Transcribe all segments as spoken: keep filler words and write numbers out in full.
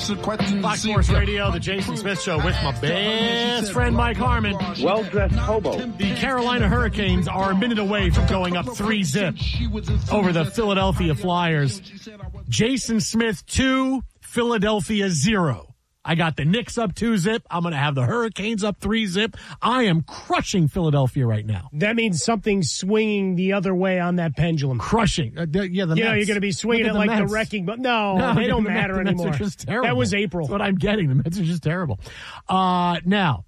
answer questions. Fox Sports Radio, the Jason Smith Show with my best friend Mike Harmon. Well-dressed hobo. The Carolina Hurricanes are a minute away from going up three zip over the Philadelphia Flyers. Jason Smith two, Philadelphia zero. I got the Knicks up two zip. I'm going to have the Hurricanes up three zip. I am crushing Philadelphia right now. That means something's swinging the other way on that pendulum. Crushing. Uh, the, yeah, the you Mets. know, you're going to be swinging it the like Mets. the wrecking, but no, no they don't the matter Mets, anymore. The Mets are just terrible. That was April. That's what I'm getting. The Mets are just terrible. Uh, now,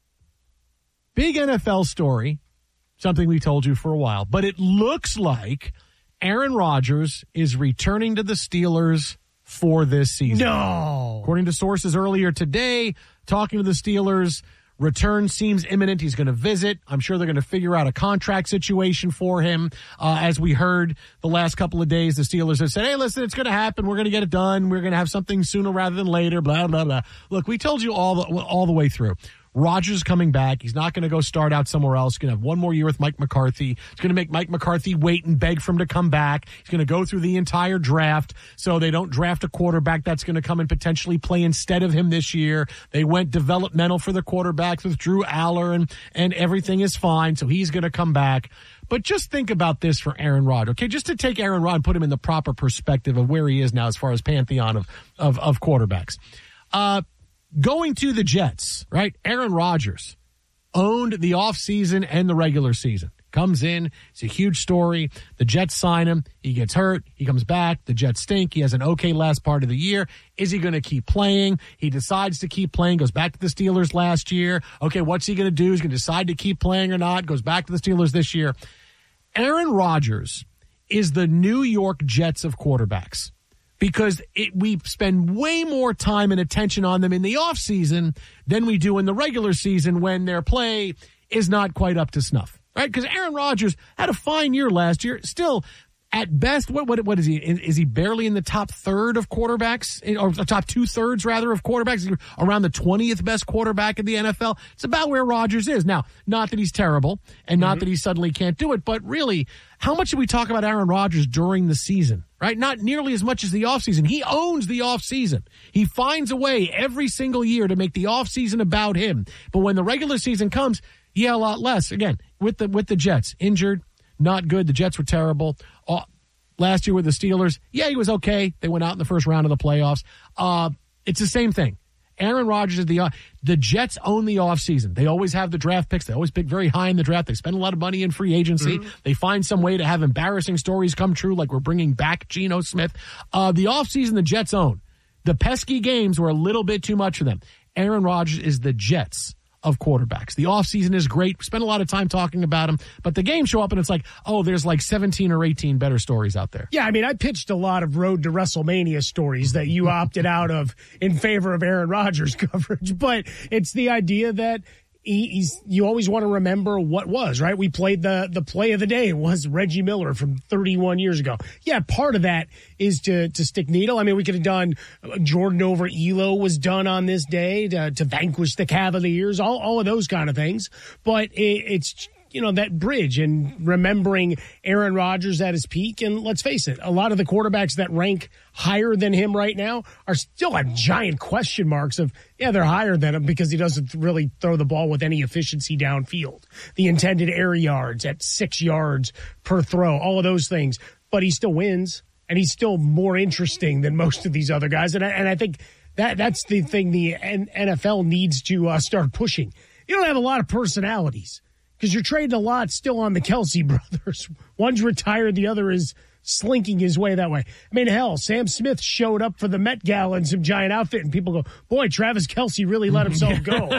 big N F L story, something we told you for a while, but it looks like Aaron Rodgers is returning to the Steelers for this season. No. According to sources earlier today, talking to the Steelers, return seems imminent. He's going to visit. I'm sure they're going to figure out a contract situation for him. Uh, as we heard the last couple of days, the Steelers have said, hey, listen, it's going to happen. We're going to get it done. We're going to have something sooner rather than later, blah, blah, blah. Look, we told you all the, all the way through. Rodgers coming back. He's not going to go start out somewhere else. He's going to have one more year with Mike McCarthy. He's going to make Mike McCarthy wait and beg for him to come back. He's going to go through the entire draft so they don't draft a quarterback that's going to come and potentially play instead of him this year. They went developmental for the quarterbacks with Drew Aller, and, and everything is fine, so he's going to come back. But just think about this for Aaron Rodgers, okay? Just to take Aaron Rodgers and put him in the proper perspective of where he is now as far as pantheon of, of, of quarterbacks. Uh, Going to the Jets, right? Aaron Rodgers owned the offseason and the regular season. Comes in. It's a huge story. The Jets sign him. He gets hurt. He comes back. The Jets stink. He has an okay last part of the year. Is he going to keep playing? He decides to keep playing. Goes back to the Steelers last year. Okay, what's he going to do? He's going to decide to keep playing or not. Goes back to the Steelers this year. Aaron Rodgers is the New York Jets of quarterbacks. Because it, we spend way more time and attention on them in the offseason than we do in the regular season when their play is not quite up to snuff, right? Because Aaron Rodgers had a fine year last year. Still, at best, what what what is he? Is he barely in the top third of quarterbacks, or the top two thirds rather of quarterbacks? Around the twentieth best quarterback in the N F L. It's about where Rodgers is now. Not that he's terrible, and not mm-hmm. that he suddenly can't do it, but really, how much do we talk about Aaron Rodgers during the season? Right? Not nearly as much as the offseason. He owns the offseason. He finds a way every single year to make the offseason about him. But when the regular season comes, yeah, a lot less. Again, with the with the Jets, injured, not good. The Jets were terrible. Uh, last year with the Steelers, yeah, he was okay. They went out in the first round of the playoffs. Uh, it's the same thing. Aaron Rodgers is the uh, the Jets own the offseason. They always have the draft picks. They always pick very high in the draft. They spend a lot of money in free agency. Mm-hmm. They find some way to have embarrassing stories come true, like we're bringing back Geno Smith. Uh, the offseason the Jets own. The pesky games were a little bit too much for them. Aaron Rodgers is the Jets of quarterbacks. The offseason is great. We spend a lot of time talking about him, but the games show up and it's like, oh, there's like seventeen or eighteen better stories out there. Yeah, I mean, I pitched a lot of Road to WrestleMania stories that you opted out of in favor of Aaron Rodgers coverage, but it's the idea that he, he's, you always want to remember what was, right? We played the, the play of the day was Reggie Miller from thirty-one years ago. Yeah, part of that is to, to stick needle. I mean, we could have done Jordan over Elo was done on this day to, to vanquish the Cavaliers, all, all of those kind of things. But it, it's, you know, that bridge and remembering Aaron Rodgers at his peak. And let's face it, a lot of the quarterbacks that rank higher than him right now are still have giant question marks of, yeah, they're higher than him because he doesn't really throw the ball with any efficiency downfield. The intended air yards at six yards per throw, all of those things. But he still wins, and he's still more interesting than most of these other guys. And I, and I think that that's the thing the N F L needs to uh, start pushing. You don't have a lot of personalities, because you're trading a lot still on the Kelce brothers. One's retired, the other is slinking his way that way. I mean, hell, Sam Smith showed up for the Met Gala in some giant outfit, and people go, boy, Travis Kelce really let himself go.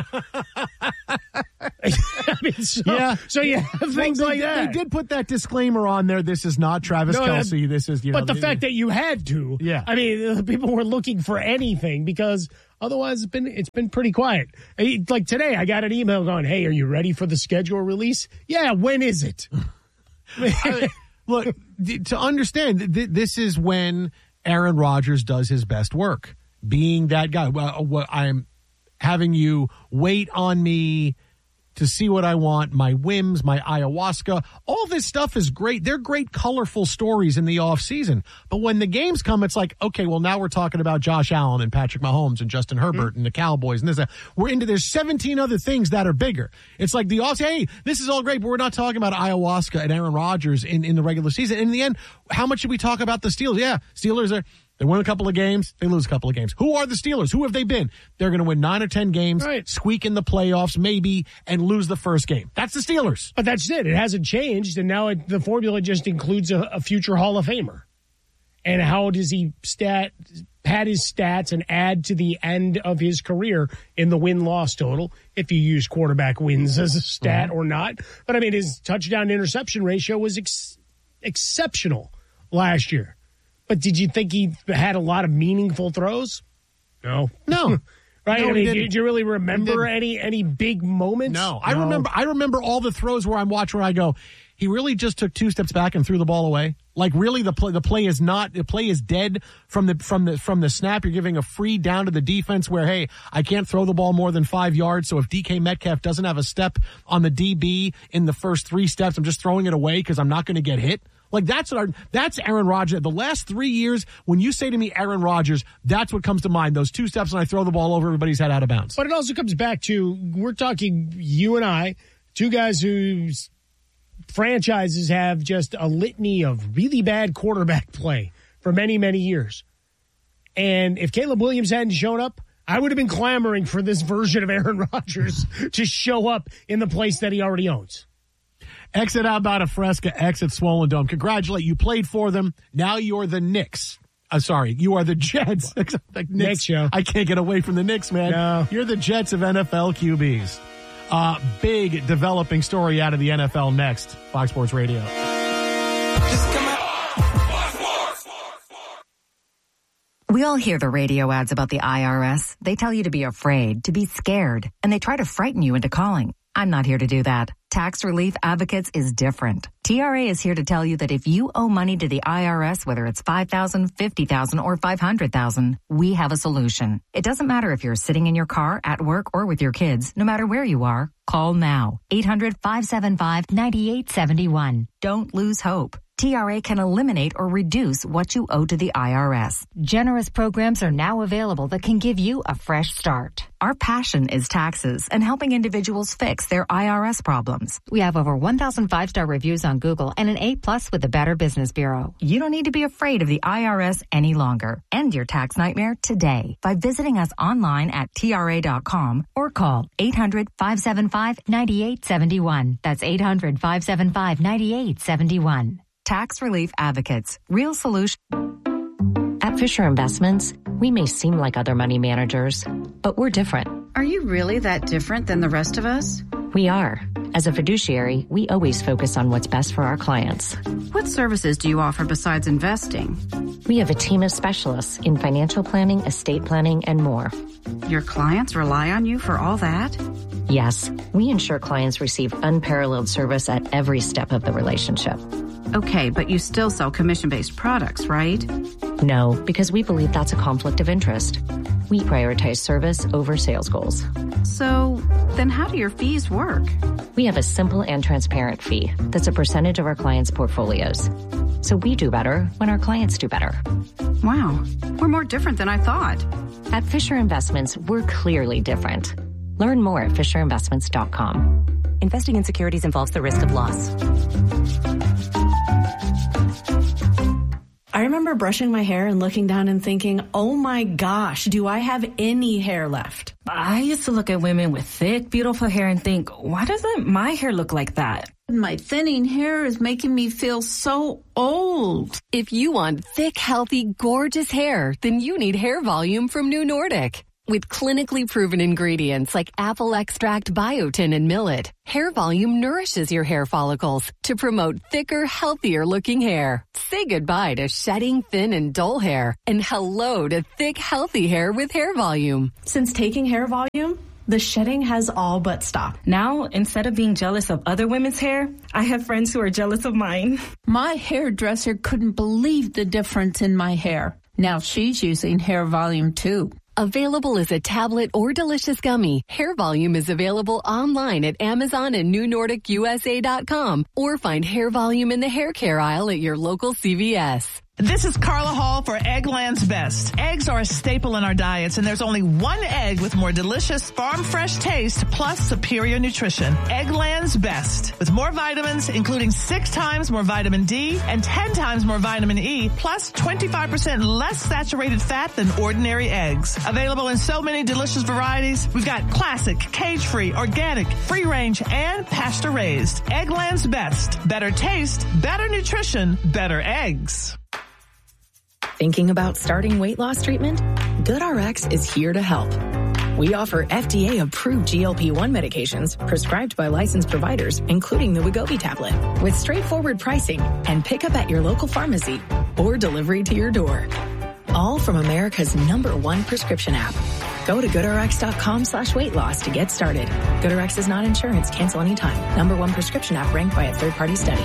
I mean, so, yeah. so you have things well, like they, that. They did put that disclaimer on there. This is not Travis no, Kelce. That, this is, you know. But the, the fact that you had to. Yeah. I mean, people were looking for anything because otherwise it's been, it's been pretty quiet. Like today, I got an email going, hey, are you ready for the schedule release? Yeah, when is it? I, look, to understand, th- this is when Aaron Rodgers does his best work, being that guy. Well, what I'm having you wait on me to see what I want, my whims, my ayahuasca. All this stuff is great. They're great, colorful stories in the offseason. But when the games come, it's like, okay, well, now we're talking about Josh Allen and Patrick Mahomes and Justin Herbert mm-hmm. and the Cowboys. And this, uh, we're into, there's seventeen other things that are bigger. It's like the offseason, hey, this is all great, but we're not talking about ayahuasca and Aaron Rodgers in, in the regular season. In the end, how much should we talk about the Steelers? Yeah, Steelers are, they win a couple of games, they lose a couple of games. Who are the Steelers? Who have they been? They're going to win nine or ten games, right. squeak in the playoffs maybe, and lose the first game. That's the Steelers. But that's it. It hasn't changed, and now it, the formula just includes a, a future Hall of Famer. And how does he stat pad his stats and add to the end of his career in the win-loss total, if you use quarterback wins as a stat mm-hmm. or not. But, I mean, his touchdown-interception ratio was ex- exceptional last year. But did you think he had a lot of meaningful throws? No. No. Right? No, I mean, do you really remember any any big moments? No. no. I remember I remember all the throws where I'm watching where I go, he really just took two steps back and threw the ball away. Like really the play the play is not the play is dead from the from the from the snap. You're giving a free down to the defense where, hey, I can't throw the ball more than five yards. So if D K Metcalf doesn't have a step on the D B in the first three steps, I'm just throwing it away because I'm not going to get hit. Like, that's what our, that's Aaron Rodgers. The last three years, when you say to me Aaron Rodgers, that's what comes to mind. Those two steps and I throw the ball over everybody's head out of bounds. But it also comes back to, we're talking you and I, two guys whose franchises have just a litany of really bad quarterback play for many, many years. And if Caleb Williams hadn't shown up, I would have been clamoring for this version of Aaron Rodgers to show up in the place that he already owns. Exit out about a Fresca, exit Swollen Dome. Congratulate you. Played for them. Now you're the Knicks. I'm uh, sorry, you are the Jets. like Knicks, Knicks show. I can't get away from the Knicks, man. No. You're the Jets of N F L Q Bs. Uh, big developing story out of the N F L next. Fox Sports Radio. Just come out. We all hear the radio ads about the I R S. They tell you to be afraid, to be scared, and they try to frighten you into calling. I'm not here to do that. Tax Relief Advocates is different. T R A is here to tell you that if you owe money to the I R S, whether it's five thousand dollars, fifty thousand dollars, or five hundred thousand dollars, we have a solution. It doesn't matter if you're sitting in your car, at work, or with your kids. No matter where you are, call now. eight hundred, five seven five, nine eight seven one. Don't lose hope. T R A can eliminate or reduce what you owe to the I R S. Generous programs are now available that can give you a fresh start. Our passion is taxes and helping individuals fix their I R S problems. We have over one thousand five-star reviews on Google and an A plus with the Better Business Bureau. You don't need to be afraid of the I R S any longer. End your tax nightmare today by visiting us online at T R A dot com or call eight hundred, five seven five, nine eight seven one. That's eight hundred, five seven five, nine eight seven one. Tax Relief Advocates. Real solution. At Fisher Investments, we may seem like other money managers, but we're different. Are you really that different than the rest of us? We are. As a fiduciary, we always focus on what's best for our clients. What services do you offer besides investing? We have a team of specialists in financial planning, estate planning, and more. Your clients rely on you for all that? Yes. We ensure clients receive unparalleled service at every step of the relationship. Okay, but you still sell commission-based products, right? No, because we believe that's a conflict of interest. We prioritize service over sales goals. So, then how do your fees work? We have a simple and transparent fee that's a percentage of our clients' portfolios. So we do better when our clients do better. Wow, we're more different than I thought. At Fisher Investments, we're clearly different. Learn more at fisher investments dot com. Investing in securities involves the risk of loss. I remember brushing my hair and looking down and thinking, oh my gosh, do I have any hair left? I used to look at women with thick, beautiful hair and think, why doesn't my hair look like that? My thinning hair is making me feel so old. If you want thick, healthy, gorgeous hair, then you need Hair Volume from New Nordic. With clinically proven ingredients like apple extract, biotin, and millet, Hair Volume nourishes your hair follicles to promote thicker, healthier-looking hair. Say goodbye to shedding, thin, and dull hair, and hello to thick, healthy hair with Hair Volume. Since taking Hair Volume, the shedding has all but stopped. Now, instead of being jealous of other women's hair, I have friends who are jealous of mine. My hairdresser couldn't believe the difference in my hair. Now she's using Hair Volume too. Available as a tablet or delicious gummy, Hair Volume is available online at Amazon and New Nordic U S A dot com or find Hair Volume in the hair care aisle at your local C V S. This is Carla Hall for Eggland's Best. Eggs are a staple in our diets, and there's only one egg with more delicious farm-fresh taste plus superior nutrition. Eggland's Best. With more vitamins, including six times more vitamin D and ten times more vitamin E, plus twenty-five percent less saturated fat than ordinary eggs. Available in so many delicious varieties. We've got classic, cage-free, organic, free-range, and pasture-raised. Eggland's Best. Better taste, better nutrition, better eggs. Thinking about starting weight loss treatment? GoodRx is here to help. We offer F D A-approved G L P one medications prescribed by licensed providers, including the Wegovy tablet, with straightforward pricing and pickup at your local pharmacy or delivery to your door. All from America's number one prescription app. Go to GoodRx.com slash weight loss to get started. GoodRx is not insurance. Cancel anytime. Number one prescription app ranked by a third-party study.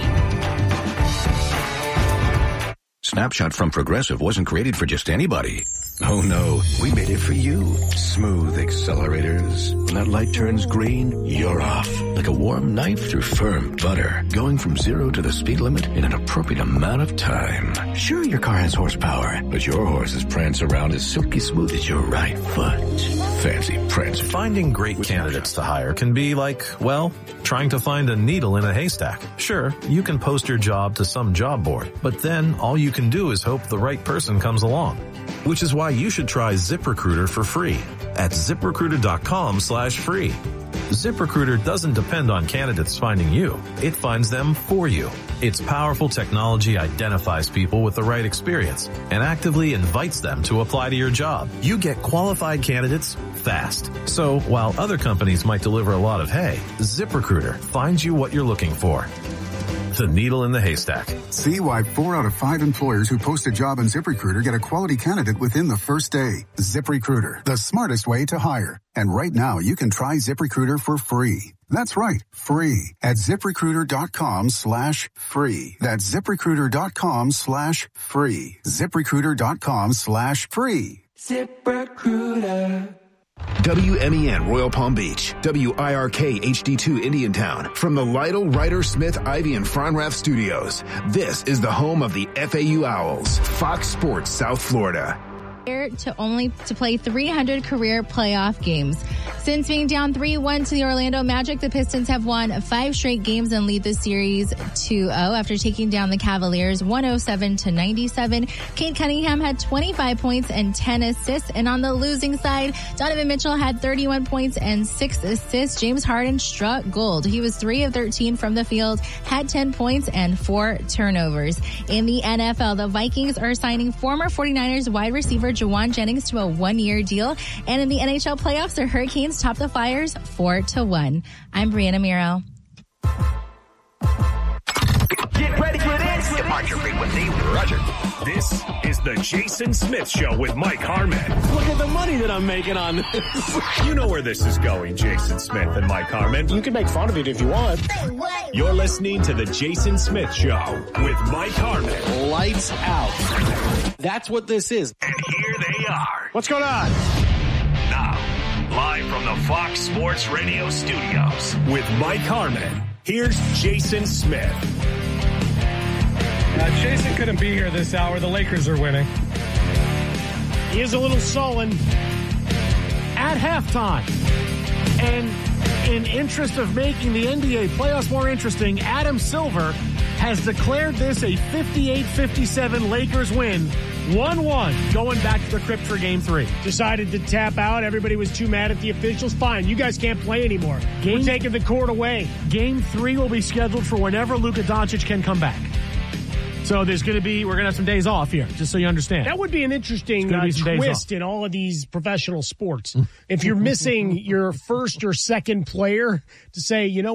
Snapshot from Progressive wasn't created for just anybody. Oh no, we made it for you. Smooth accelerators. When that light turns green, you're off. Like a warm knife through firm butter. Going from zero to the speed limit in an appropriate amount of time. Sure, your car has horsepower, but your horses prance around as silky smooth as your right foot. Fancy prancer. Finding great candidates to hire can be like, well, trying to find a needle in a haystack. Sure, you can post your job to some job board, but then all you can do is hope the right person comes along. Which is why you should try ZipRecruiter for free at ZipRecruiter.com slash free. ZipRecruiter doesn't depend on candidates finding you. It finds them for you. Its powerful technology identifies people with the right experience and actively invites them to apply to your job. You get qualified candidates fast. So while other companies might deliver a lot of hay, ZipRecruiter finds you what you're looking for. The needle in the haystack. See why four out of five employers who post a job on ZipRecruiter get a quality candidate within the first day. ZipRecruiter, the smartest way to hire. And right now, you can try ZipRecruiter for free. That's right, free at ZipRecruiter.com slash free. That's ZipRecruiter.com slash free. ZipRecruiter.com slash free. ZipRecruiter. W M E N Royal Palm Beach, W I R K H D two Indiantown. From the Lytle, Ryder, Smith, Ivy, and Fronrath studios, this is the home of the F A U Owls, Fox Sports South Florida. To only to play three hundred career playoff games. Since being down three one to the Orlando Magic, the Pistons have won five straight games and lead the series two oh after taking down the Cavaliers one oh seven to ninety-seven. Cade Cunningham had twenty-five points and ten assists. And on the losing side, Donovan Mitchell had thirty-one points and six assists. James Harden struck gold. He was three of thirteen from the field, had ten points and four turnovers. In the N F L, the Vikings are signing former 49ers wide receiver Juwan Jennings to a one-year deal. And in the N H L playoffs, the Hurricanes top the Flyers four to one. I'm Brianna Miro. Get ready for this. Departure frequency, Roger. This is the Jason Smith Show with Mike Harmon. Look at the money that I'm making on this. You know where this is going, Jason Smith and Mike Harmon. You can make fun of it if you want. You're listening to the Jason Smith Show with Mike Harmon. Lights out. That's what this is. And here they are. What's going on? Now, live from the Fox Sports Radio studios with Mike Harmon. Here's Jason Smith. Uh, Jason couldn't be here this hour. The Lakers are winning. He is a little sullen. At halftime. And in interest of making the N B A playoffs more interesting, Adam Silver has declared this a fifty-eight fifty-seven Lakers win. one one going back to the crypt for game three. Decided to tap out. Everybody was too mad at the officials. Fine, you guys can't play anymore. Game, We're taking the court away. Game three will be scheduled for whenever Luka Doncic can come back. So there's going to be, we're going to have some days off here, just so you understand. That would be an interesting uh, be twist in all of these professional sports. If you're missing your first or second player, to say, you know what,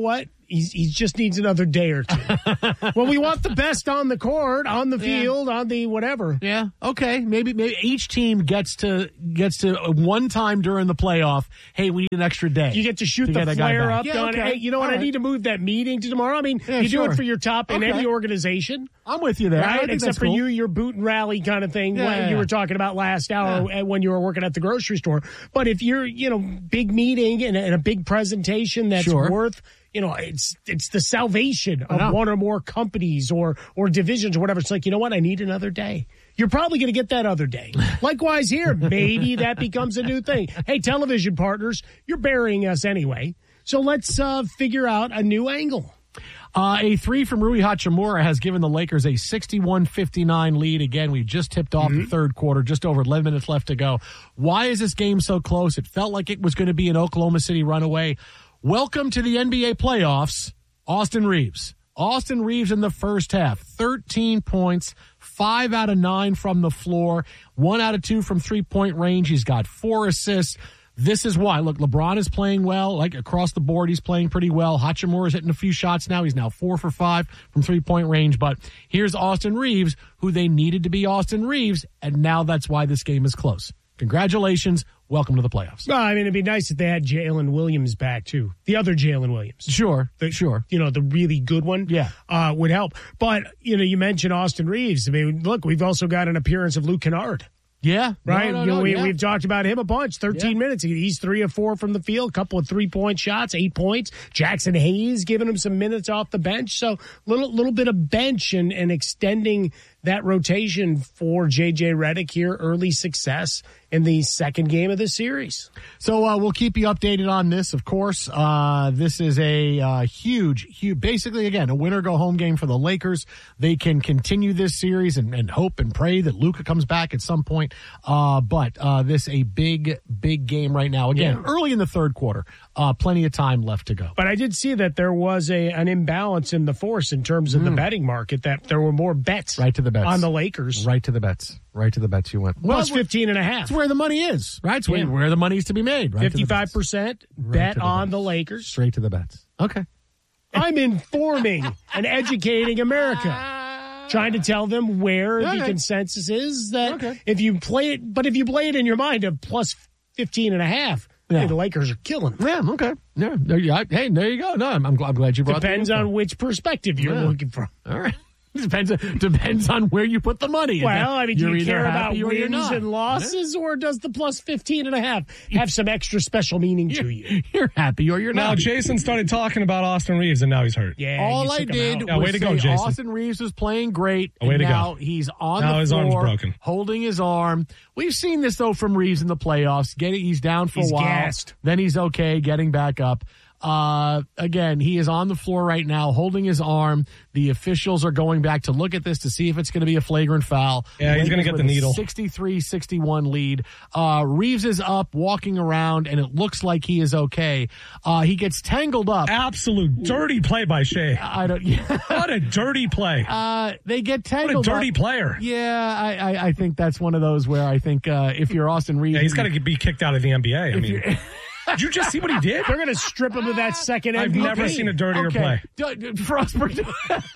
He's, he just needs another day or two. Well, we want the best on the court, on the field, yeah. on the whatever. Yeah. Okay. Maybe maybe each team gets to gets to uh, one time during the playoff. Hey, we need an extra day. You get to shoot to the flare up. Yeah, on, okay. Hey, you know what? Right. I need to move that meeting to tomorrow. I mean, yeah, you sure. do it for your top in okay. any organization. I'm with you there. Right? Except for cool. you, your boot and rally kind of thing. Yeah, what yeah, you yeah. were talking about last hour yeah. when you were working at the grocery store. But if you're, you know, big meeting and a, and a big presentation that's sure. worth. You know, it's it's the salvation of one or more companies or or divisions or whatever. It's like, you know what? I need another day. You're probably going to get that other day. Likewise here, maybe that becomes a new thing. Hey, television partners, you're burying us anyway. So let's uh, figure out a new angle. Uh, a three from Rui Hachimura has given the Lakers a sixty-one fifty-nine lead. Again, we just tipped off mm-hmm. the third quarter, just over eleven minutes left to go. Why is this game so close? It felt like it was going to be an Oklahoma City runaway. Welcome to the N B A playoffs, Austin Reeves. Austin Reeves in the first half, thirteen points, five out of nine from the floor, one out of two from three-point range. He's got four assists. This is why. Look, LeBron is playing well. Like across the board, he's playing pretty well. Hachimura is hitting a few shots now. He's now four for five from three-point range. But here's Austin Reeves, who they needed to be Austin Reeves, and now that's why this game is close. Congratulations. Welcome to the playoffs. Well, I mean, it'd be nice if they had Jalen Williams back, too. The other Jalen Williams. Sure, the, sure. You know, the really good one. Yeah. Uh, would help. But, you know, you mentioned Austin Reeves. I mean, look, we've also got an appearance of Luke Kennard. Yeah. Right? No, no, you know, no, we, yeah. We've talked about him a bunch. thirteen yeah. minutes. He's three of four from the field, a couple of three-point shots, eight points. Jackson Hayes giving him some minutes off the bench. So little little bit of bench and, and extending that rotation for J J Redick here. Early success in the second game of the series. So uh, we'll keep you updated on this, of course. Uh, this is a uh, huge, huge, basically, again, a winner-go-home game for the Lakers. They can continue this series and, and hope and pray that Luka comes back at some point. Uh, but uh, this a big, big game right now. Again, yeah. early in the third quarter. Uh, plenty of time left to go. But I did see that there was a an imbalance in the force in terms of mm. the betting market, that there were more bets, right to the bets on the Lakers. Right to the bets. Right to the bets you went. Well, Plus fifteen and a half. That's where the money is, right? It's where, yeah. where the money is to be made. Right fifty-five percent bet right on bets. the Lakers. Straight to the bets. Okay. I'm informing and educating America. Trying to tell them where okay. the consensus is that okay. if you play it, but if you play it in your mind of plus fifteen and a half, yeah. hey, the Lakers are killing them. Yeah, okay. Yeah, there you, hey, there you go. No, I'm, I'm glad you brought that. Depends on which perspective you're yeah. looking from. All right. Depends depends on where you put the money. Well, I mean, do you care about wins and losses, yeah. or does the plus fifteen and a half have some extra special meaning you're, to you? You're happy or you're now, not. Now, Jason started talking about Austin Reeves, and now he's hurt. Yeah, all I did yeah, was way to say go, Jason. Austin Reeves was playing great, oh, way and to now go. he's on now the his floor, arm's broken. holding his arm. We've seen this, though, from Reeves in the playoffs. Getting, he's down for he's a while. Gassed. Then he's okay, getting back up. Uh, again, he is on the floor right now, holding his arm. The officials are going back to look at this to see if it's going to be a flagrant foul. Yeah, he's going to get the needle. sixty-three sixty-one lead. Uh, Reeves is up, walking around, and it looks like he is okay. Uh, he gets tangled up. Absolute dirty play by Shea. I don't. Yeah. What a dirty play. Uh, they get tangled. What a dirty up. player. Yeah, I, I, I think that's one of those where I think uh, if you're Austin Reeves, yeah, he's got to be kicked out of the N B A. I mean. Did you just see what he did? They're going to strip him of that second I've M V P. never seen a dirtier okay. play. D- Frostberg,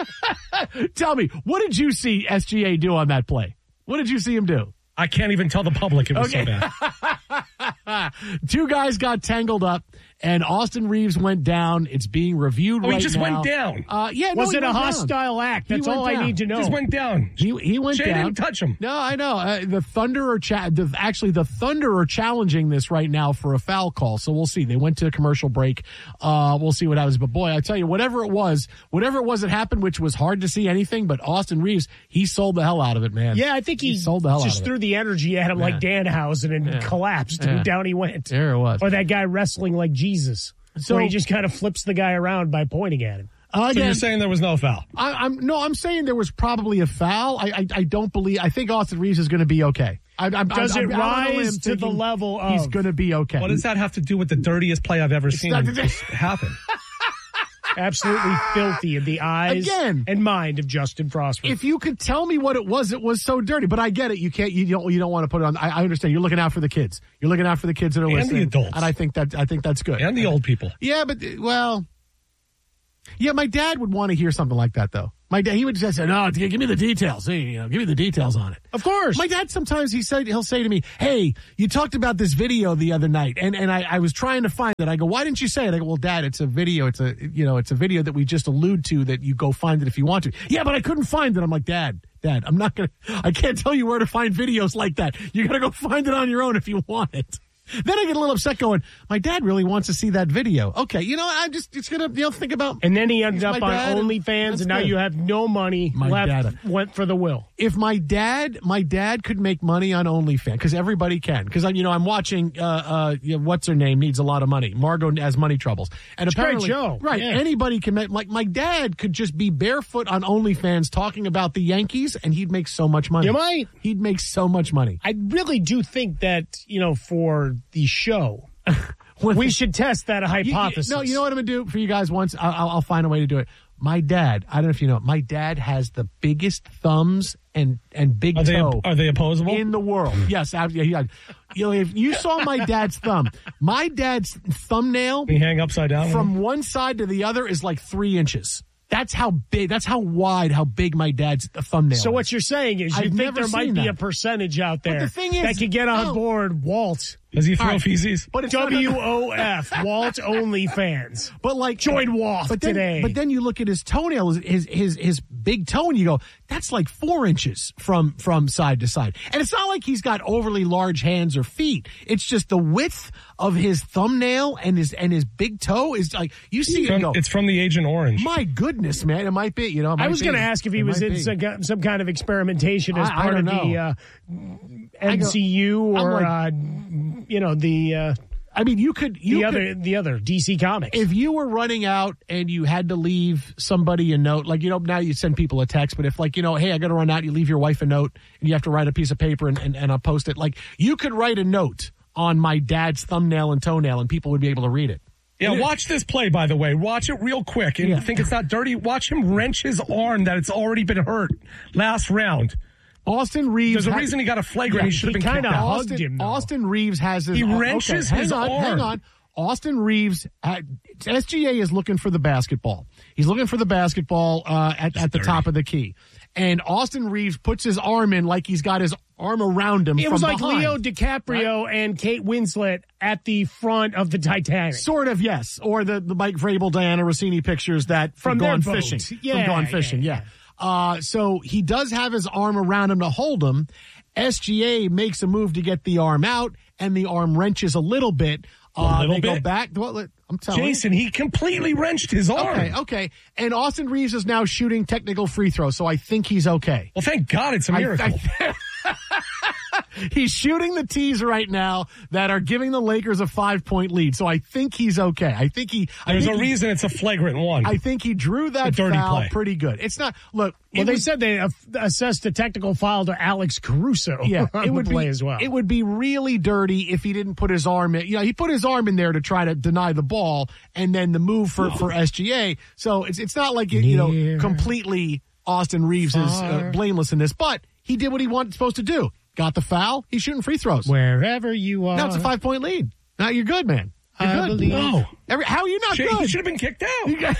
tell me, what did you see S G A do on that play? What did you see him do? I can't even tell the public it was okay. so bad. Two guys got tangled up, and Austin Reeves went down. It's being reviewed oh, right now. he just now. went down. Uh, yeah, Was no, it a down. hostile act? That's all down. I need to know. He just went down. He, he went Shea down. didn't touch him. No, I know. Uh, the Thunder are cha- the, actually the Thunder are challenging this right now for a foul call. So we'll see. They went to a commercial break. Uh, we'll see what happens. But boy, I tell you, whatever it was, whatever it was that happened, which was hard to see anything, but Austin Reeves, he sold the hell out of it, man. Yeah, I think he, he sold the hell just out of threw it. the energy at him yeah. like Danhausen and yeah. collapsed, yeah. and down he went. There it was. Or that guy wrestling like Jesus. So he just kind of flips the guy around by pointing at him. Uh, so you're saying there was no foul? I, I'm no, I'm saying there was probably a foul. I, I, I don't believe. I think Austin Reeves is going to be okay. I, I, Does I, it I, rise to the level of he's going to be okay? What does that have to do with the dirtiest play I've ever it's seen not, happen? Absolutely filthy in the eyes Again, and mind of Justin Frostberg. If you could tell me what it was, it was so dirty. But I get it. You can't. You don't. You don't want to put it on. I, I understand. You're looking out for the kids. You're looking out for the kids that are and listening. And the adults. And I think that. I think that's good. And the old people. Yeah, but well. Yeah, my dad would want to hear something like that, though. My dad, he would just say, "No, give me the details. Hey, you know, give me the details on it." Of course. My dad sometimes he said he'll say to me, "Hey, you talked about this video the other night, and and I, I was trying to find it." I go, "Why didn't you say it?" I go, "Well, Dad, it's a video. It's a you know, it's a video that we just allude to that you go find it if you want to." Yeah, but I couldn't find it. I'm like, Dad, Dad, I'm not gonna. I can't tell you where to find videos like that. You gotta go find it on your own if you want it. Then I get a little upset going, my dad really wants to see that video. Okay, you know, I'm just, just going to you know, think about... And then he ended up on OnlyFans, and, and now good. You have no money my left, dad. Went for the will. If my dad, my dad could make money on OnlyFans, because everybody can, because, you know, I'm watching, uh, uh, you know, what's her name, needs a lot of money. Margot has money troubles. And it's apparently, a great show. Right, yeah. Anybody can make, like, my dad could just be barefoot on OnlyFans talking about the Yankees, and he'd make so much money. You might. He'd make so much money. I really do think that, you know, for the show, we should test that hypothesis. You, you, no, you know what I'm going to do for you guys once? I'll, I'll find a way to do it. My dad, I don't know if you know, my dad has the biggest thumbs and, and big are toe. They, are they opposable? In the world. Yes. I, yeah, you know, if you saw my dad's thumb, my dad's thumbnail. Can you hang upside down? From one side to the other is like three inches. That's how big, that's how wide, how big my dad's thumbnail So is. what you're saying is you I've think there might be that. a percentage out there but the thing is, that could get on no. board Walt. Does he throw right. feces? But it's W O F, Walt OnlyFans. But like join Walt but then, today. But then you look at his toenail, his his his big toe, and you go, that's like four inches from from side to side. And it's not like he's got overly large hands or feet. It's just the width of his thumbnail and his and his big toe is like you see from, it go. It's from the Agent Orange. My goodness, man, it might be. You know, I was going to ask if he it was in some, some kind of experimentation as I, part I of know. the uh, M C U go, or like, uh, you know the. Uh, I mean, you could you the could, other the other D C Comics. If you were running out and you had to leave somebody a note, like you know now you send people a text, but if like you know, hey, I got to run out, you leave your wife a note and you have to write a piece of paper and and, and I'll post it. Like you could write a note on my dad's thumbnail and toenail, and people would be able to read it. Yeah, watch this play, by the way. Watch it real quick and yeah. think it's not dirty. Watch him wrench his arm that it's already been hurt last round. Austin Reeves. There's a has, reason he got a flagrant. Yeah, he should have he been kind of Austin, hugged him. Though. Austin Reeves has his. He wrenches okay, his hang on, arm. Hang on. Austin Reeves. Had, S G A is looking for the basketball. He's looking for the basketball uh, at at the top of the key. And Austin Reeves puts his arm in like he's got his arm around him. It from was like behind, Leo DiCaprio right? and Kate Winslet at the front of the Titanic. Sort of, yes. Or the, the Mike Vrabel, Diana Rossini pictures that from, from Gone Fishing. Yeah, from Gone Fishing, yeah. yeah. Uh, so he does have his arm around him to hold him. S G A makes a move to get the arm out, and the arm wrenches a little bit. Uh, a little they bit? go back. Well, I'm telling Jason, you. he completely wrenched his arm. Okay, okay. And Austin Reeves is now shooting technical free throws, so I think he's okay. Well, thank God it's a miracle. I, I, he's shooting the tees right now that are giving the Lakers a five-point lead, so I think he's okay. I think he... I There's think a he, reason it's a flagrant one. I think he drew that dirty foul play. pretty good. It's not... Look... Well, they was, said they uh, assessed a technical foul to Alex Caruso. Yeah, on it would the play be as well. It would be really dirty if he didn't put his arm in. You know, he put his arm in there to try to deny the ball, and then the move for, for S G A. So it's it's not like it, you know completely Austin Reeves Far. is uh, blameless in this, but he did what he wanted supposed to do. Got the foul. He's shooting free throws wherever you are. Now it's a five point lead. Now you're good, man. You're I good. believe. No. Every, how are you not Jay, good? He should have been kicked out.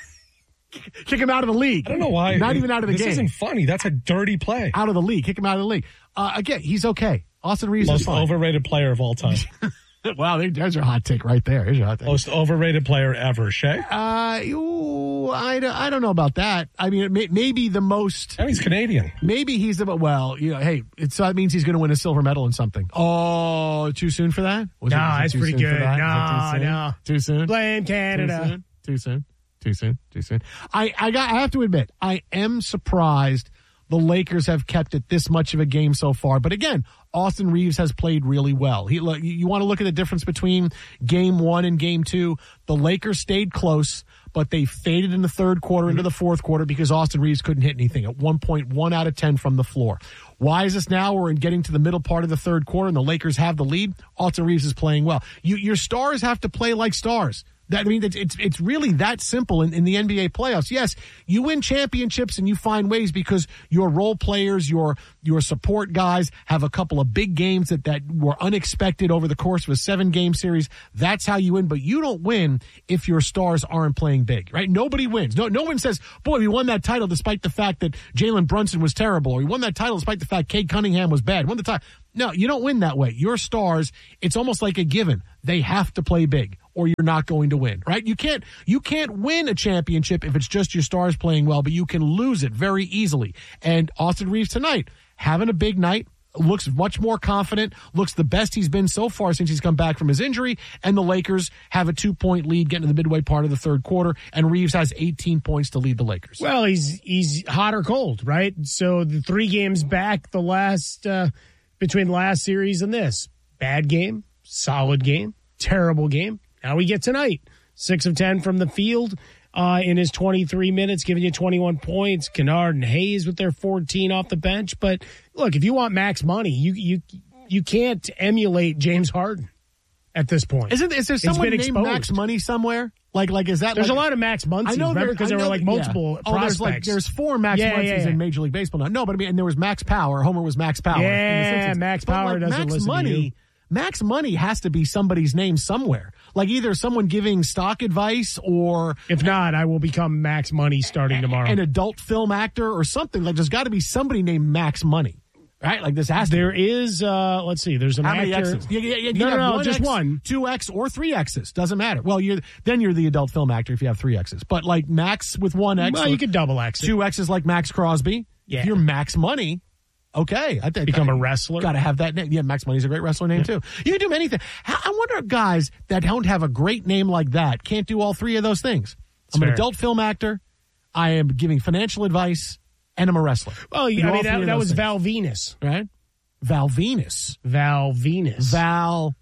Kick him out of the league. I don't know why. Not even out of the this game. This isn't funny. That's a dirty play. Out of the league. Kick him out of the league. Uh, again, he's okay. Austin Reeves Most is fine. overrated player of all time. Wow, there's your hot take right there. There's your hot take. Most overrated player ever, Shay? Uh, ooh, I, don't, I don't know about that. I mean, it may, maybe the most. And he's Canadian. Maybe he's the, well, you know, hey, it's, that means he's going to win a silver medal in something. Oh, too soon for that? No, nah, it's pretty good. No, no. Too soon? Blame Canada. Too soon? Too soon? Too soon? Too soon? I, I, got, I have to admit, I am surprised the Lakers have kept it this much of a game so far. But again, Austin Reeves has played really well. He, look, you want to look at the difference between game one and game two. The Lakers stayed close, but they faded in the third quarter into the fourth quarter because Austin Reeves couldn't hit anything at one point one out of ten from the floor. Why is this now? We're in getting to the middle part of the third quarter and the Lakers have the lead. Austin Reeves is playing well. You, your stars have to play like stars. That, I mean, it's, it's it's really that simple in, in the N B A playoffs. Yes, you win championships and you find ways because your role players, your your support guys have a couple of big games that, that were unexpected over the course of a seven-game series. That's how you win, but you don't win if your stars aren't playing big, right? Nobody wins. No, no one says, boy, we won that title despite the fact that Jalen Brunson was terrible, or we won that title despite the fact Cade Cunningham was bad. Won the title. No, you don't win that way. Your stars, it's almost like a given. They have to play big or you're not going to win, right? You can't, you can't win a championship if it's just your stars playing well, but you can lose it very easily. And Austin Reeves tonight, having a big night, looks much more confident, looks the best he's been so far since he's come back from his injury, and the Lakers have a two-point lead getting to the midway part of the third quarter, and Reeves has eighteen points to lead the Lakers. Well, he's he's hot or cold, right? So the three games back, the last uh, between last series and this, bad game, solid game, terrible game. Now we get tonight, six of ten from the field. Uh, in his twenty-three minutes, giving you twenty-one points. Kennard and Hayes with their fourteen off the bench. But look, if you want max money, you you you can't emulate James Harden at this point. Isn't is there someone named Max Money somewhere? Like like is that? There's like, a lot of Max Muncies. I know because there, there were like multiple yeah. prospects. Oh, there's like there's four Max yeah, Muncies yeah, yeah. in Major League Baseball now. No, but I mean, and there was Max Power. Homer was Max Power. Yeah, Max but Power like doesn't Max listen Money, to you. Max Money has to be somebody's name somewhere. Like either someone giving stock advice or... If not, I will become Max Money starting tomorrow. An adult film actor or something. Like there's got to be somebody named Max Money. Right? Like this has to There be. is, uh, let's see, there's an How actor. many X's? Yeah, yeah, yeah, no, no, no, one just X, one. Two X or three X's. Doesn't matter. Well, you're then you're the adult film actor if you have three X's. But like Max with one X. Well, you could double X it. Two X's like Max Crosby. Yeah. If you're Max Money... Okay, I think become a wrestler. Got to have that name. Yeah, Max Money's a great wrestler name yeah. too. You can do anything. I wonder if guys that don't have a great name like that can't do all three of those things. That's I'm fair. an adult film actor. I am giving financial advice, and I'm a wrestler. Well, I mean that, that was things. Val Venus, right? Val Venus. Val Venus. Val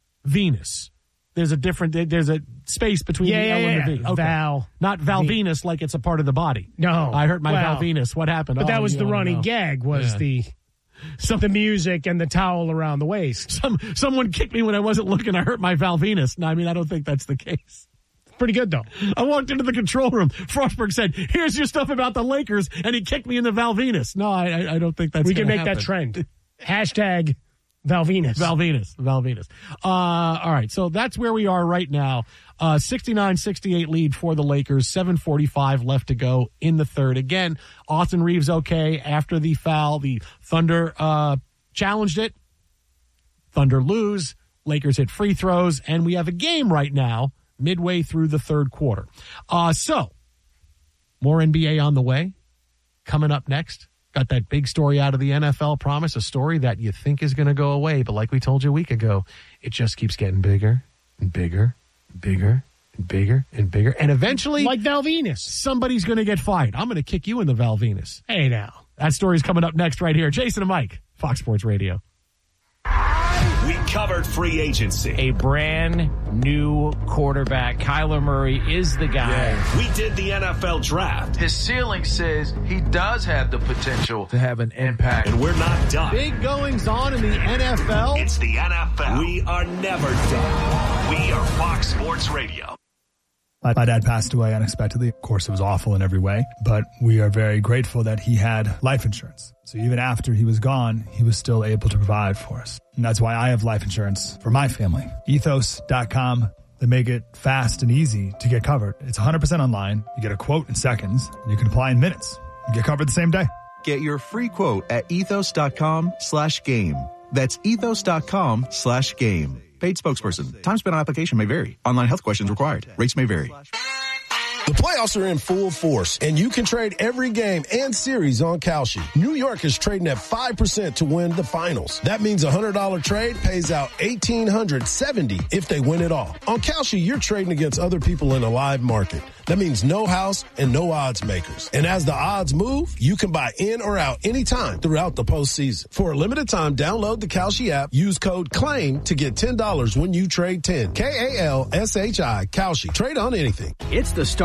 Venus. There's a different. There's a space between yeah, the yeah, L and yeah. the V. Okay. Val, not Val v- Venus, like it's a part of the body. No, I hurt my well, Val Venus. What happened? But oh, that was you the running know. gag. Was yeah. the Some, the music and the towel around the waist. Some someone kicked me when I wasn't looking. I hurt my Val Venus. No, I mean I don't think that's the case. Pretty good though. I walked into the control room. Frostberg said, "Here's your stuff about the Lakers," and he kicked me in the Val Venus. No, I I don't think that's. We can make happen. that trend. Hashtag Val Venus. Val Venus. Val Venus. Uh, all right, so that's where we are right now. Uh, sixty-nine sixty-eight lead for the Lakers. seven forty-five left to go in the third. Again, Austin Reeves okay after the foul. The Thunder uh, challenged it. Thunder lose. Lakers hit free throws, and we have a game right now midway through the third quarter. Uh, so, more N B A on the way. Coming up next. Got that big story out of the N F L, promise, a story that you think is going to go away. But like we told you a week ago, it just keeps getting bigger and bigger and bigger and bigger and bigger. And eventually, like Val Venus, somebody's going to get fired. I'm going to kick you in the Val Venus. Hey, now. That story's coming up next right here. Jason and Mike, Fox Sports Radio. We covered free agency. A brand new quarterback. Kyler Murray is the guy. Yeah. We did the N F L draft. His ceiling says he does have the potential to have an impact. And we're not done. Big goings on in the N F L. It's the N F L. We are never done. We are Fox Sports Radio. My, my dad passed away unexpectedly. Of course, it was awful in every way, but we are very grateful that he had life insurance. So even after he was gone, he was still able to provide for us. And that's why I have life insurance for my family. Ethos dot com. They make it fast and easy to get covered. It's one hundred percent online. You get a quote in seconds, and you can apply in minutes. You get covered the same day. Get your free quote at ethos dot com slash game. That's ethos dot com slash game. Paid spokesperson. Time spent on application may vary. Online health questions required. Rates may vary. The playoffs are in full force, and you can trade every game and series on Kalshi. New York is trading at five percent to win the finals. That means a one hundred dollars trade pays out one thousand eight hundred seventy dollars if they win it all. On Kalshi, you're trading against other people in a live market. That means no house and no odds makers. And as the odds move, you can buy in or out anytime throughout the postseason. For a limited time, download the Kalshi app, use code CLAIM to get ten dollars when you trade ten. K A L S H I, Kalshi. Trade on anything. It's the start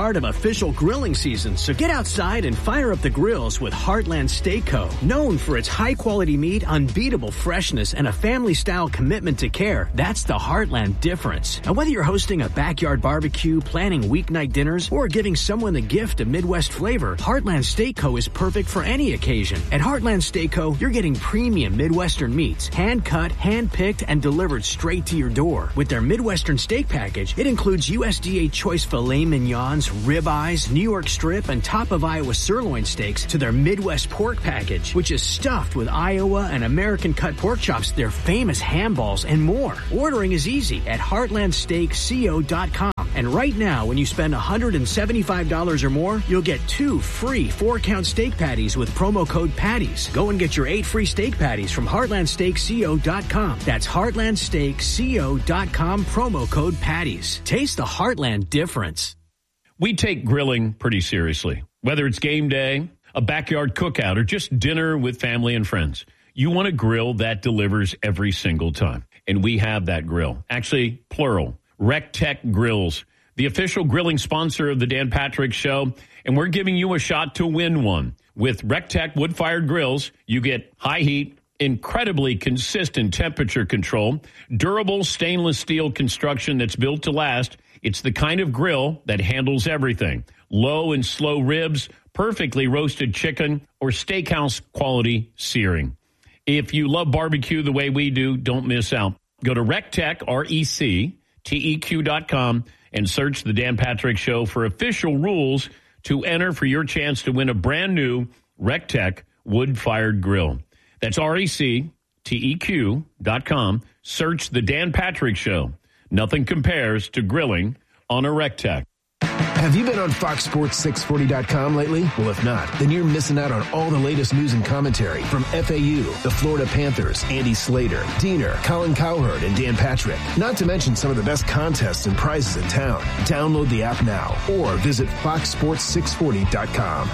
start of official grilling season, so get outside and fire up the grills with Heartland Steak Co. Known for its high-quality meat, unbeatable freshness, and a family-style commitment to care, that's the Heartland difference. And whether you're hosting a backyard barbecue, planning weeknight dinners, or giving someone the gift of Midwest flavor, Heartland Steak Co. is perfect for any occasion. At Heartland Steak Co., you're getting premium Midwestern meats, hand-cut, hand-picked, and delivered straight to your door. With their Midwestern steak package, it includes U S D A choice filet mignons, ribeyes, New York strip, and top of Iowa sirloin steaks to their Midwest pork package, which is stuffed with Iowa and American cut pork chops, their famous ham balls, and more. Ordering is easy at heartland steak co dot com. And right now, when you spend one hundred seventy-five dollars or more, you'll get two free four-count steak patties with promo code PATTIES. Go and get your eight free steak patties from heartland steak co dot com. That's heartland steak co dot com, promo code PATTIES. Taste the Heartland difference. We take grilling pretty seriously. Whether it's game day, a backyard cookout, or just dinner with family and friends, you want a grill that delivers every single time. And we have that grill. Actually, plural. RecTech Grills, the official grilling sponsor of the Dan Patrick Show, and we're giving you a shot to win one. With RecTech wood-fired grills, you get high heat, incredibly consistent temperature control, durable stainless steel construction that's built to last. It's the kind of grill that handles everything. Low and slow ribs, perfectly roasted chicken, or steakhouse quality searing. If you love barbecue the way we do, don't miss out. Go to RecTech, R E C, T E Q dot com, and search the Dan Patrick Show for official rules to enter for your chance to win a brand new RecTech wood-fired grill. That's R E C T E Q dot com. Search the Dan Patrick Show. Nothing compares to grilling on a RecTech. Have you been on Fox Sports six forty dot com lately? Well, if not, then you're missing out on all the latest news and commentary from F A U, the Florida Panthers, Andy Slater, Diener, Colin Cowherd, and Dan Patrick. Not to mention some of the best contests and prizes in town. Download the app now or visit fox sports six forty dot com.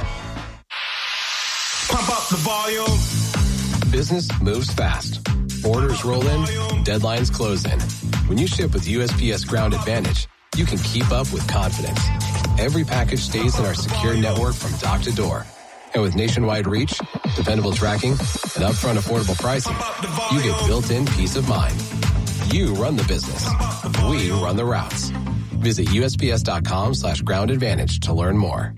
Pump up the volume. Business moves fast. Orders roll in, deadlines close in. When you ship with U S P S Ground Advantage, you can keep up with confidence. Every package stays in our secure network from dock to door. And with nationwide reach, dependable tracking, and upfront affordable pricing, you get built-in peace of mind. You run the business. We run the routes. Visit U S P S dot com slash ground advantage to learn more.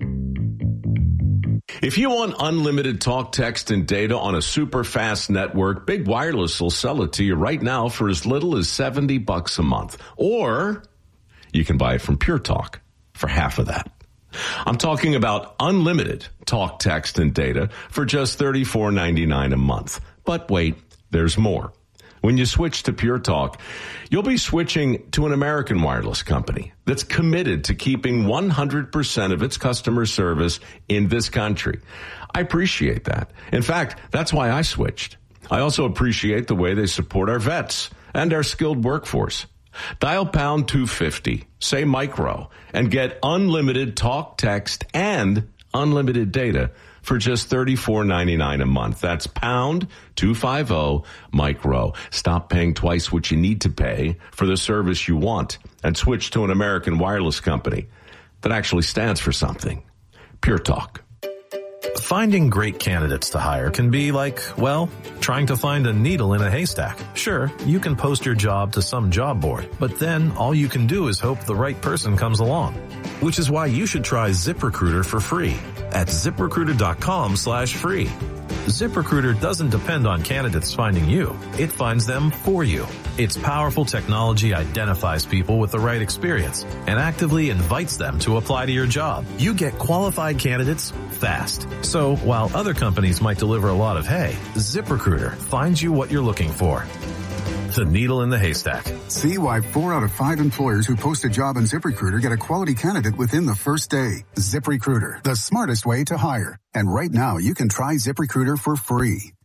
If you want unlimited talk, text, and data on a super fast network, Big Wireless will sell it to you right now for as little as seventy bucks a month. Or you can buy it from Pure Talk for half of that. I'm talking about unlimited talk, text, and data for just thirty-four ninety-nine a month. But wait, there's more. When you switch to Pure Talk, you'll be switching to an American wireless company that's committed to keeping one hundred percent of its customer service in this country. I appreciate that. In fact, that's why I switched. I also appreciate the way they support our vets and our skilled workforce. Dial pound two fifty, say micro, and get unlimited talk, text, and unlimited data for just thirty-four ninety-nine a month. That's pound two fifty micro. Stop paying twice what you need to pay for the service you want and switch to an American wireless company that actually stands for something. Pure Talk. Finding great candidates to hire can be like, well, trying to find a needle in a haystack. Sure, you can post your job to some job board, but then all you can do is hope the right person comes along. Which is why you should try ZipRecruiter for free at ZipRecruiter.com slash free. ZipRecruiter doesn't depend on candidates finding you. It finds them for you. Its powerful technology identifies people with the right experience and actively invites them to apply to your job. You get qualified candidates fast. So while other companies might deliver a lot of hay, ZipRecruiter finds you what you're looking for. The needle in the haystack. See why four out of five employers who post a job on ZipRecruiter get a quality candidate within the first day. ZipRecruiter, the smartest way to hire. And right now, you can try ZipRecruiter for free.